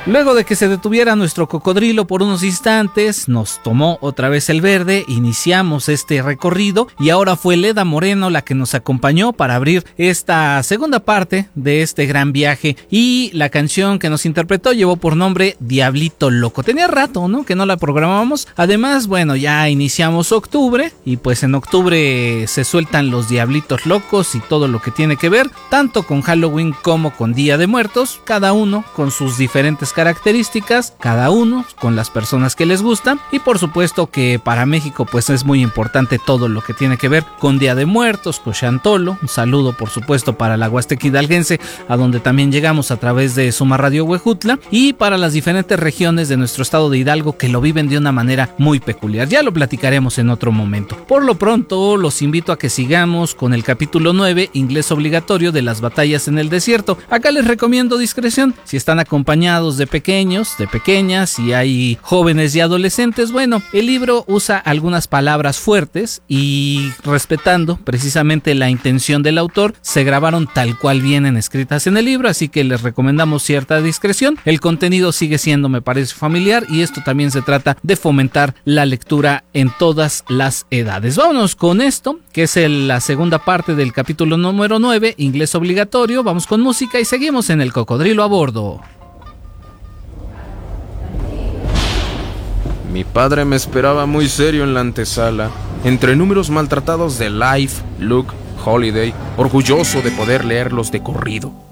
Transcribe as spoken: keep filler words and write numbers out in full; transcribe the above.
Luego de que se detuviera nuestro cocodrilo por unos instantes, nos tomó otra vez el verde, iniciamos este recorrido y ahora fue Leda Moreno la que nos acompañó para abrir esta segunda parte de este gran viaje, y la canción que nos interpretó llevó por nombre Diablito Loco. Tenía rato, ¿no?, que no la programábamos. Además, bueno, ya iniciamos octubre y pues en octubre se sueltan los Diablitos Locos y todo lo que tiene que ver tanto con Halloween como con Día de Muertos, cada uno con sus diferentes características, cada uno con las personas que les gustan, y por supuesto que para México pues es muy importante todo lo que tiene que ver con Día de Muertos, con Chantolo. Un saludo por supuesto para la Huasteca Hidalguense, a donde también llegamos a través de Suma Radio Huejutla, y para las diferentes regiones de nuestro estado de Hidalgo que lo viven de una manera muy peculiar. Ya lo platicaremos en otro momento. Por lo pronto los invito a que sigamos con el capítulo nueve, Inglés Obligatorio, de las batallas en el desierto. Acá les recomiendo discreción si están acompañados de de pequeños, de pequeñas, y hay jóvenes y adolescentes. Bueno, el libro usa algunas palabras fuertes y, respetando precisamente la intención del autor, se grabaron tal cual vienen escritas en el libro, así que les recomendamos cierta discreción. El contenido sigue siendo, me parece, familiar, y esto también se trata de fomentar la lectura en todas las edades. Vámonos con esto, que es el, la segunda parte del capítulo número nueve, Inglés Obligatorio. Vamos con música y seguimos en El Cocodrilo a Bordo. Mi padre me esperaba muy serio en la antesala, entre números maltratados de Life, Look, Holiday, orgulloso de poder leerlos de corrido.